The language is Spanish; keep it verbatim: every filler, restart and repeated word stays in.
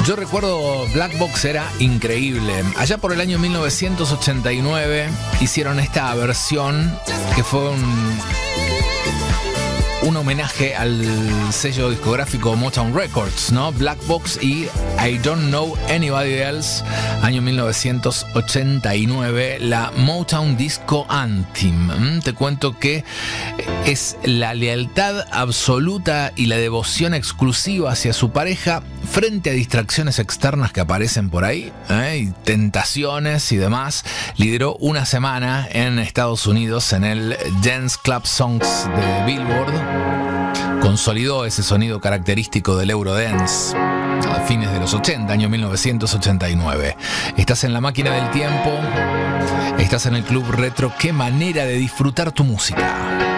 Yo recuerdo Black Box, era increíble. Allá por el año mil novecientos ochenta y nueve hicieron esta versión que fue un, un homenaje al sello discográfico Motown Records, ¿no? Black Box y I Don't Know Anybody Else, año mil novecientos ochenta y nueve, la Motown Disco Anthem. Te cuento que es la lealtad absoluta y la devoción exclusiva hacia su pareja frente a distracciones externas que aparecen por ahí, ¿eh? y tentaciones y demás. Lideró una semana en Estados Unidos en el Dance Club Songs de Billboard. Consolidó ese sonido característico del Eurodance a fines de los ochenta, año mil novecientos ochenta y nueve. Estás en la máquina del tiempo, estás en el Club Retro. Qué manera de disfrutar tu música.